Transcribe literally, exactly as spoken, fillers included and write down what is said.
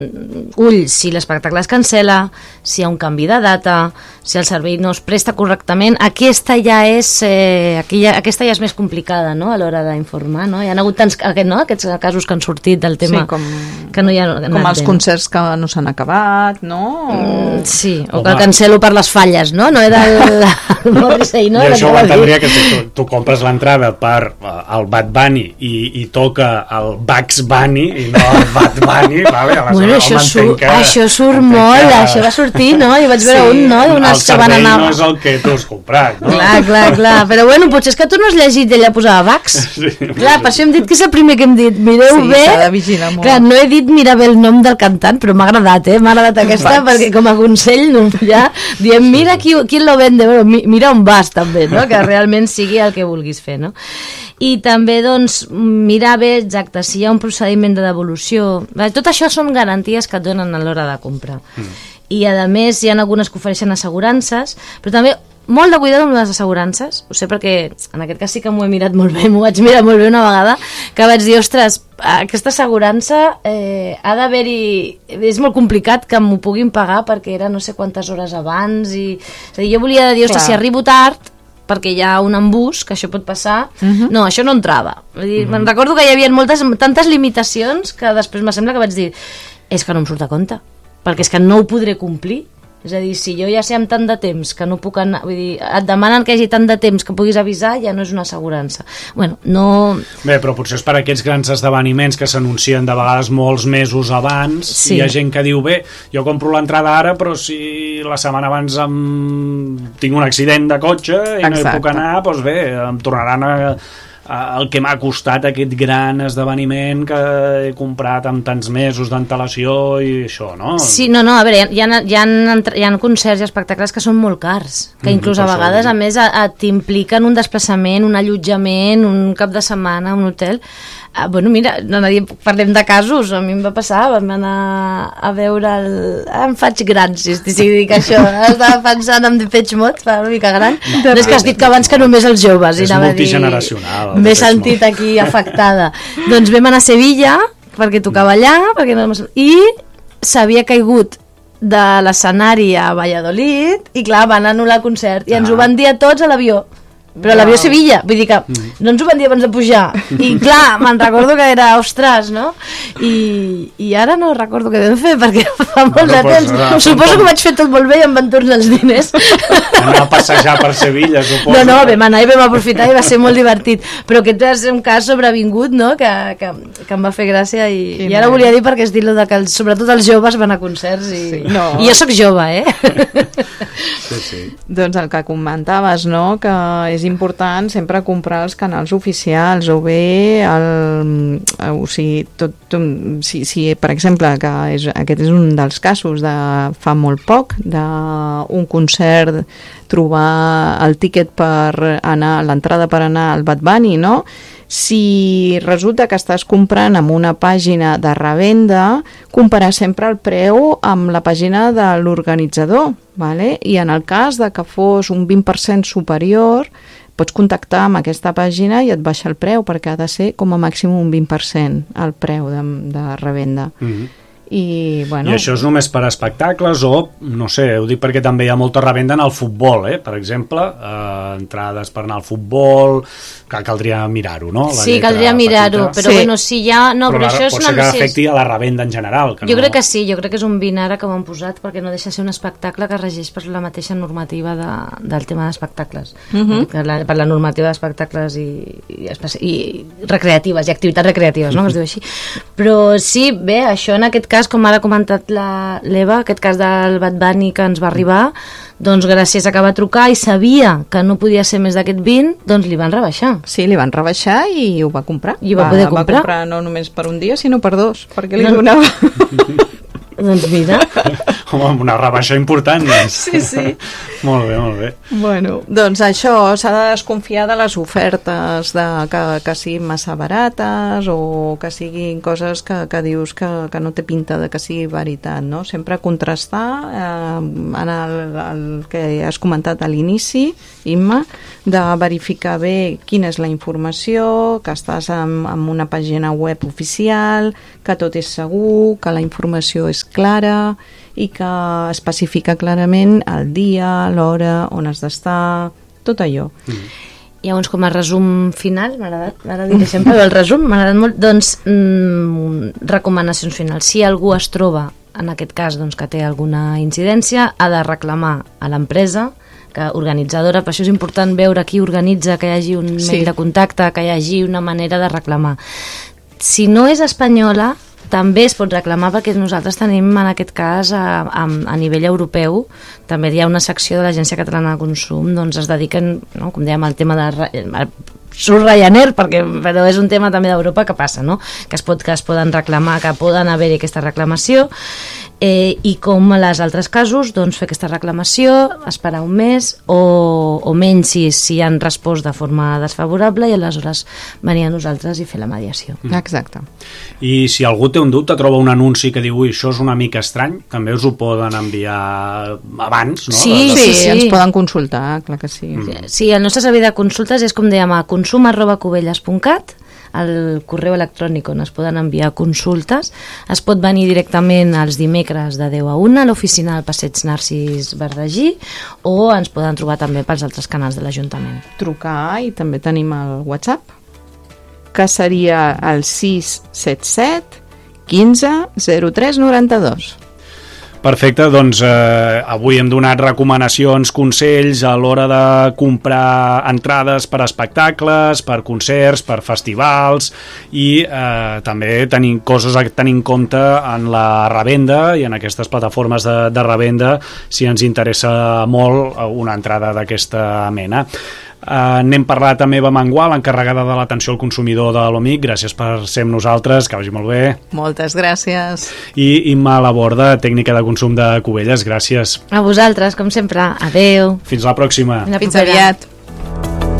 ull, si l'espectacle es cancela, si hi ha un canvi de data, si el servei no es presta correctament, aquesta ja és eh, aquí ja, aquesta ja és més complicada, no?, a l'hora d'informar, no? Hi ha hagut tants, aquest, no? aquests casos que han sortit del tema, sí, com, que no hi ha com els concerts que no s'han acabat, no? O... Mm, sí, o que cancelo per les falles, no? No era el, el Morrissey, no? I això ho entendria que si tu, tu compres l'entrada per uh, el Bad Bunny i, i toca el Bugs Bunny i no el Bad Bunny, vale? Bueno, això, sur, que, això surt molt, que... això va sortir, no? I vaig veure sí, un, no? Unes el servei anar... no és el que tu has comprat, no? Clar, clar, clar, però bueno, potser és que tu no has llegit i ella posava Bugs. Sí, clar, per això hem dit que és el primer que hem dit, mireu sí, bé. Sí, s'ha de vigilar molt. Clar, no he dit mirar bé el nom del cantant, però m'ha agradat, eh? M'ha agradat aquesta, Bugs. Perquè com a consell no, ja diem, mira qui, qui lo vende, bueno, mira on vas també, no? Que realment sigui el que vulguis fer, no? I també, doncs, mirar bé, exacte, si hi ha un procediment de devolució. Tot això són garanties que et donen a l'hora de comprar. Mm. I, a més, hi ha algunes que ofereixen assegurances, però també molt de cuidado amb les assegurances. Ho sé perquè, en aquest cas sí que m'ho he mirat molt bé, m'ho vaig mirar molt bé una vegada, que vaig dir, ostres, aquesta assegurança eh, ha d'haver-hi... És molt complicat que m'ho puguin pagar perquè era no sé quantes hores abans. I... És a dir, jo volia dir, ostres, si arribo tard, perquè hi ha un embús, que això pot passar, uh-huh. no, això no entrava. Vull dir, uh-huh. Me'n recordo que hi havia moltes, tantes limitacions que després me sembla que vaig dir és que no em surt a compte, perquè és que no ho podré complir. És a dir, si jo ja sé amb tant de temps que no puc anar, vull dir, et demanen que hi hagi tant de temps que puguis avisar, ja no és una assegurança. Bueno, no... Bé, però potser és per aquests grans esdeveniments que s'anuncien de vegades molts mesos abans, sí. Hi ha gent que diu, bé, jo compro l'entrada ara, però si la setmana abans em... tinc un accident de cotxe i Exacte. No hi puc anar, doncs bé, em tornaran a... el que m'ha costat aquest gran esdeveniment que he comprat amb tants mesos d'antelació i això, no? Sí, no, no, a veure, hi ha, hi ha, hi ha concerts i espectacles que són molt cars, que inclús mm, a vegades, a més, t'impliquen un desplaçament, un allotjament, un cap de setmana, un hotel. Ah, bueno, mira, no, parlem de casos, a mi em va passar, vam anar a veure el... Ah, em faig gran, si, si dic això, estava pensant en Depeche Mode, fa una mica gran, no, no és que has dit que abans que només els joves, és multigeneracional. M'he sentit aquí afectada. Doncs vam anar a Sevilla, perquè tocava allà, perquè no... i s'havia caigut de l'escenari a Valladolid, i clar, van anul·lar el concert, i ens ho van dir a tots a l'avió. Però l'avió a Sevilla, vull dir que no ens ho van dir abans de pujar, i clar, me'n recordo que era, ostres, no? I, i ara no recordo què vam fer, perquè fa molt de temps, suposo que vaig fer tot molt bé i em van tornar els diners. Anar a passejar per Sevilla, suposo. No, no, vam anar i vam aprofitar i va ser molt divertit, però aquest és un cas sobrevingut, no?, que, que, que em va fer gràcia, i, i ara volia dir perquè has dit lo de que els, sobretot els joves van a concerts, i, sí, no. I jo sóc jove, eh? Sí, sí. Doncs el que comentaves, no?, que és és important sempre comprar els canals oficials o bé el, o sigui, tot, tot, si, si per exemple que és, aquest és un dels casos de fa molt poc d'un concert, trobar el tiquet per anar, l'entrada per anar al Bad Bunny, no? Si resulta que estàs comprant amb una pàgina de revenda, comparar sempre el preu amb la pàgina de l'organitzador, vale? I en el cas de que fos un vint per cent superior, pots contactar amb aquesta pàgina i et baixa el preu, perquè ha de ser com a màxim un vint per cent el preu de, de revenda. Mm-hmm. I, bueno... I això és només per espectacles o, no sé, ho dic perquè també hi ha molta revenda en el futbol, eh? Per exemple, eh, entrades per anar al futbol, que caldria mirar-ho, no? La sí, caldria mirar-ho, però sí. Bueno, si hi ha... No, però, però això és pot ser que afecti a la revenda en general. Que jo no... crec que sí, jo crec que és un vint ara que ho han posat, perquè no deixa ser un espectacle que regeix per la mateixa normativa de, del tema d'espectacles. Uh-huh. per, la, per la normativa d'espectacles i, i, i recreatives, i activitats recreatives, no? Es diu així. Però sí, bé, això en aquest cas, com ara ha comentat l'Eva, aquest cas del Bad Bunny que ens va arribar, doncs gràcies a que va trucar i sabia que no podia ser més d'aquest vint, doncs li van rebaixar. Sí, li van rebaixar i ho va comprar. I ho va, va poder comprar. Va comprar no només per un dia, sinó per dos, perquè li no. donava... Doncs mira. Home, una rebaixa important. Doncs. Sí, sí. Molt bé, molt bé. Bueno, doncs això, s'ha de desconfiar de les ofertes, de que, que siguin massa barates o que siguin coses que, que dius que, que no té pinta de que sigui veritat, no? Sempre contrastar eh, en el, el que has comentat a l'inici, Imma, de verificar bé quina és la informació, que estàs en, en una pàgina web oficial, que tot és segur, que la informació és clara i que especifica clarament el dia, l'hora, on has d'estar, tot allò. Mm. Llavors, com a resum final, m'agrada dir sempre el resum, m'ha agradat molt, doncs, mmm, recomanacions finals. Si algú es troba, en aquest cas, doncs, que té alguna incidència, ha de reclamar a l'empresa que organitzadora, per això és important veure qui organitza, que hi hagi un sí. mail de contacte, que hi hagi una manera de reclamar. Si no és espanyola, també es pot reclamar perquè nosaltres tenim en aquest cas a, a, a nivell europeu, també hi ha una secció de l'Agència Catalana de Consum, doncs es dediquen, no, com dèiem, al tema de surt Ryanair, perquè, però és un tema també d'Europa que passa, no? que, es pot, que es poden reclamar, que poden haver-hi aquesta reclamació, eh, i com a les altres casos, doncs fer aquesta reclamació, esperar un mes o, o menys si, si han respost de forma desfavorable i aleshores venir a nosaltres i fer la mediació. Mm. Exacte. I si algú té un dubte, troba un anunci que diu ui, això és una mica estrany, també us ho poden enviar abans, no? Sí, sí, sí, sí. ens poden consultar, clar que sí. Mm. Sí, el nostre servei de consultes és, com dèiem, a consum arroba cubelles punt cat, el correu electrònic on es poden enviar consultes. Es pot venir directament els dimecres de deu a una a l'oficina del Passeig Narcís Verdagí, o ens poden trobar també pels altres canals de l'Ajuntament. Trucar, i també tenim el WhatsApp, que seria el sis set set quinze zero tres noranta-dos. Perfecte, doncs eh, avui hem donat recomanacions, consells a l'hora de comprar entrades per espectacles, per concerts, per festivals i eh, també tenim coses a tenir en compte en la revenda i en aquestes plataformes de, de revenda si ens interessa molt una entrada d'aquesta mena. Uh, n'hem parlat també amb Mangual, l'encarregada de l'atenció al consumidor de l'Omic. Gràcies per ser amb nosaltres, que vagi molt bé. Moltes gràcies. I Imma Laborda, tècnica de consum de Cubelles, gràcies. A vosaltres, com sempre. Adeu. Fins la pròxima. Fins aviat.